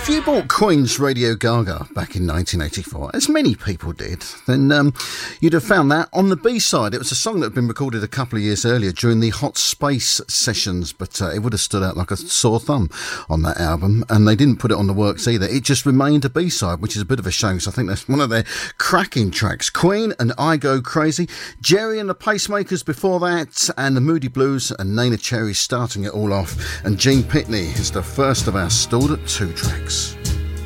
If you bought Queen's Radio Gaga back in 1984, as many people did, then you'd have found that on the B-side. It was a song that had been recorded a couple of years earlier during the Hot Space sessions, but it would have stood out like a sore thumb on that album, and they didn't put it on the works either. It just remained a B-side, which is a bit of a shame, because I think that's one of their cracking tracks. Queen and I Go Crazy, Jerry and the Pacemakers before that, and the Moody Blues and Neneh Cherry starting it all off, and Gene Pitney is the first of our stalled at 2 tracks.